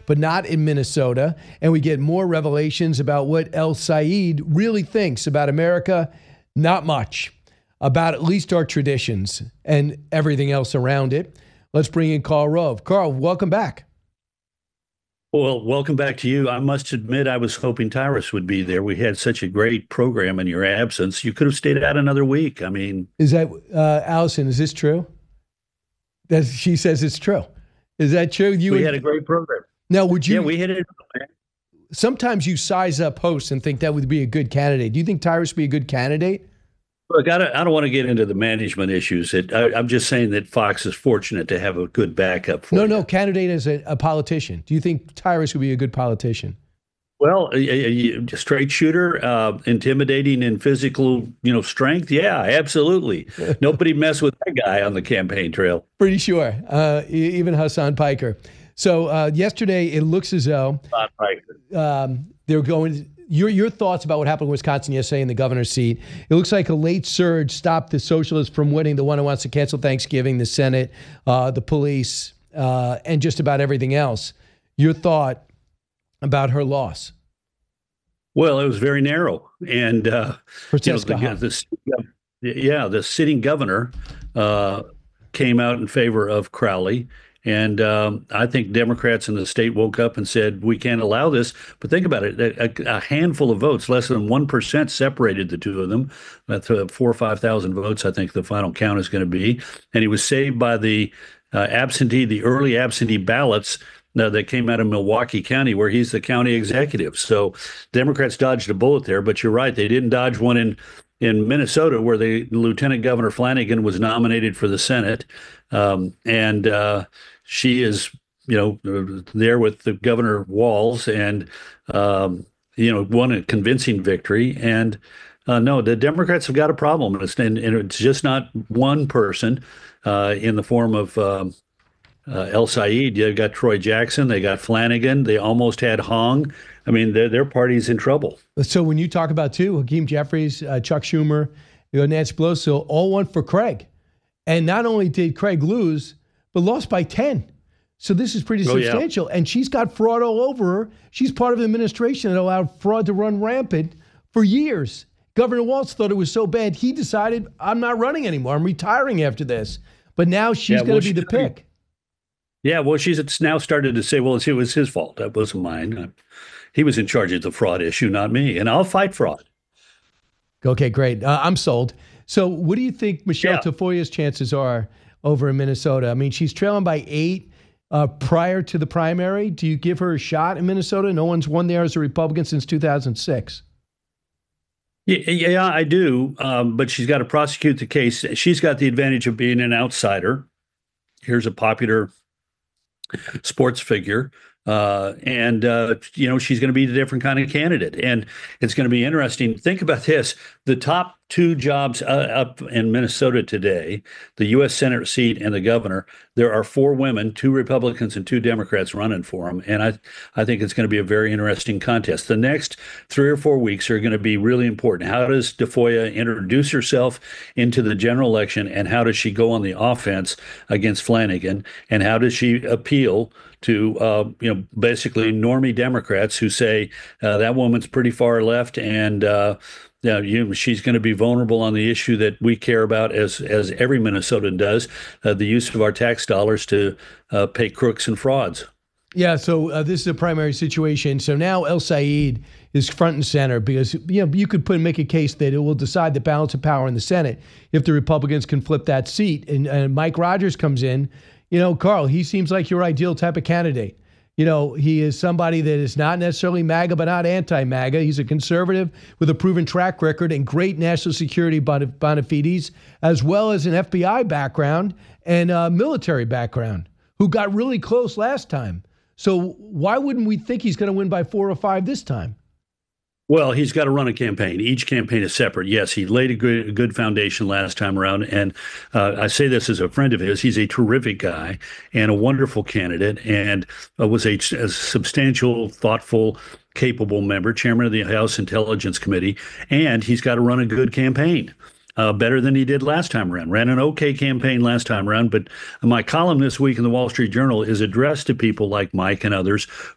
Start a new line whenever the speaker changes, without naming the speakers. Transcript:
but not in Minnesota. And we get more revelations about what El Said really thinks about America. Not much. About at least our traditions and everything else around it. Let's bring in Karl Rove. Karl, welcome back.
Well, welcome back to you. I must admit, I was hoping Tyrus would be there. We had such a great program in your absence. You could have stayed out another week. I mean,
is that Allison? Is this true? She says it's true. Is that true?
We had a great program.
Now, would you?
Yeah, we hit it.
Sometimes you size up hosts and think that would be a good candidate. Do you think Tyrus would be a good candidate?
Look, I don't want to get into the management issues. I'm just saying that Fox is fortunate to have a good backup for
No, candidate as a politician. Do you think Tyrus would be a good politician?
Well, a straight shooter, intimidating in physical, strength. Yeah, absolutely. Nobody messed with that guy on the campaign trail.
Pretty sure. Even Hassan Piker. So yesterday, it looks as though they're going. Your thoughts about what happened in Wisconsin yesterday in the governor's seat. It looks like a late surge stopped the socialists from winning, the one who wants to cancel Thanksgiving, the Senate, the police, and just about everything else. Your thought about her loss?
Well, it was very narrow. And the sitting governor came out in favor of Crowley. And I think Democrats in the state woke up and said, we can't allow this. But think about it. A handful of votes, less than 1% separated the two of them. That's 4,000 or 5,000 votes, I think the final count is going to be. And he was saved by the early absentee ballots that came out of Milwaukee County, where he's the county executive. So Democrats dodged a bullet there. But you're right. They didn't dodge one in Minnesota, where the Lieutenant Governor Flanagan was nominated for the Senate. She is, there with the Governor Walz and, won a convincing victory. And no, the Democrats have got a problem. And it's just not one person in the form of El Said. They've got Troy Jackson. They got Flanagan. They almost had Hong. I mean, their party's in trouble.
So when you talk about Hakeem Jeffries, Chuck Schumer, Nancy Pelosi, all went for Craig. And not only did Craig lose, but lost by 10. So this is pretty substantial. Yeah. And she's got fraud all over her. She's part of an administration that allowed fraud to run rampant for years. Governor Walz thought it was so bad, he decided, I'm not running anymore. I'm retiring after this. But now she's going to be the pick.
Yeah, well, she's now started to say, well, it was his fault. That wasn't mine. He was in charge of the fraud issue, not me. And I'll fight fraud.
Okay, great. I'm sold. So what do you think Michelle Tafoya's chances are over in Minnesota? I mean, she's trailing by 8 prior to the primary. Do you give her a shot in Minnesota? No one's won there as a Republican since 2006.
Yeah, I do. But she's got to prosecute the case. She's got the advantage of being an outsider. Here's a popular sports figure. She's going to be a different kind of candidate. And it's going to be interesting. Think about this. The top 2 jobs up in Minnesota today, the U.S. Senate seat and the governor, there are 4 women, 2 Republicans and 2 Democrats running for them. And I think it's going to be a very interesting contest. The next 3 or 4 weeks are going to be really important. How does Tafoya introduce herself into the general election, and how does she go on the offense against Flanagan, and how does she appeal to basically normie Democrats who say that woman's pretty far left, and she's going to be vulnerable on the issue that we care about, as every Minnesotan does, the use of our tax dollars to pay crooks and frauds.
Yeah, so this is a primary situation. So now El Said is front and center because you could make a case that it will decide the balance of power in the Senate if the Republicans can flip that seat. And Mike Rogers comes in. Karl, he seems like your ideal type of candidate. He is somebody that is not necessarily MAGA, but not anti-MAGA. He's a conservative with a proven track record and great national security bona fides, as well as an FBI background and a military background, who got really close last time. So why wouldn't we think he's going to win by 4 or 5 this time?
Well, he's got to run a campaign. Each campaign is separate. Yes, he laid a good foundation last time around. And I say this as a friend of his. He's a terrific guy and a wonderful candidate, and was a substantial, thoughtful, capable member, chairman of the House Intelligence Committee. And he's got to run a good campaign. Better than he did last time around. Ran an okay campaign last time around, but my column this week in the Wall Street Journal is addressed to people like Mike and others